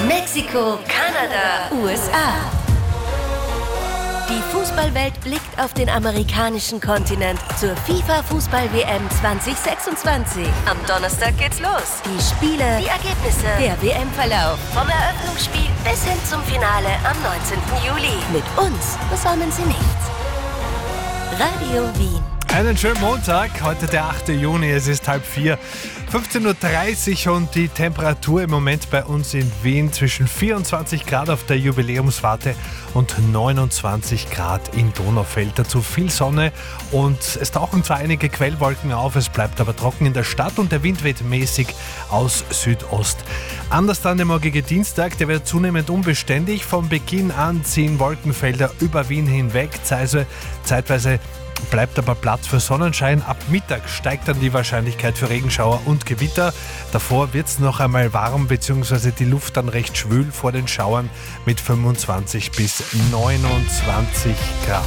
Mexiko, Kanada, USA. Die Fußballwelt blickt auf den amerikanischen Kontinent zur FIFA-Fußball-WM 2026. Am Donnerstag geht's los. Die Spiele, die Ergebnisse, der WM-Verlauf. Vom Eröffnungsspiel bis hin zum Finale am 19. Juli. Mit uns versäumen Sie nichts. Radio Wien. Einen schönen Montag, heute der 8. Juni, es ist 3:30, 15.30 Uhr und die Temperatur im Moment bei uns in Wien zwischen 24 Grad auf der Jubiläumswarte und 29 Grad in Donaufeld. Dazu viel Sonne und es tauchen zwar einige Quellwolken auf, es bleibt aber trocken in der Stadt und der Wind weht mäßig aus Südost. Anders dann der morgige Dienstag, der wird zunehmend unbeständig. Von Beginn an ziehen Wolkenfelder über Wien hinweg, zeitweise bleibt aber Platz für Sonnenschein. Ab Mittag steigt dann die Wahrscheinlichkeit für Regenschauer und Gewitter. Davor wird es noch einmal warm bzw. die Luft dann recht schwül vor den Schauern mit 25 bis 29 Grad.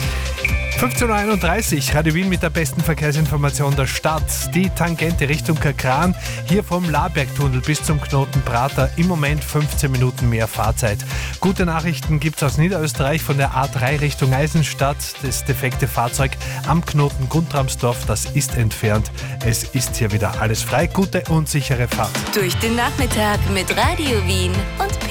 15.31 Uhr, Radio Wien mit der besten Verkehrsinformation der Stadt. Die Tangente Richtung Kakran, hier vom Labergtunnel bis zum Knoten Prater, im Moment 15 Minuten mehr Fahrzeit. Gute Nachrichten gibt es aus Niederösterreich von der A3 Richtung Eisenstadt. Das defekte Fahrzeug am Knoten Guntramsdorf, das ist entfernt. Es ist hier wieder alles frei. Gute und sichere Fahrt. Durch den Nachmittag mit Radio Wien und